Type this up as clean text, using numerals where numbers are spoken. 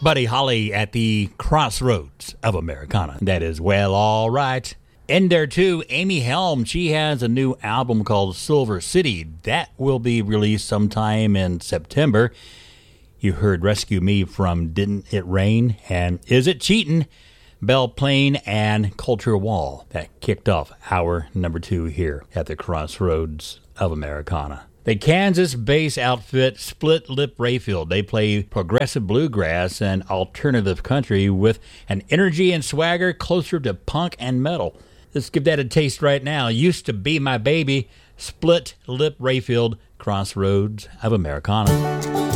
Buddy Holly at the Crossroads of Americana. That is Well All Right. In there too, Amy Helm, she has a new album called Silver City. That will be released sometime in September. You heard Rescue Me from Didn't It Rain and Is It Cheatin'? Belle Plain and Culture Wall. That kicked off hour number 2 here at the Crossroads of Americana. The Kansas-based outfit Split Lip Rayfield. They play progressive bluegrass and alternative country with an energy and swagger closer to punk and metal. Let's give that a taste right now. Used to Be My Baby, Split Lip Rayfield, Crossroads of Americana.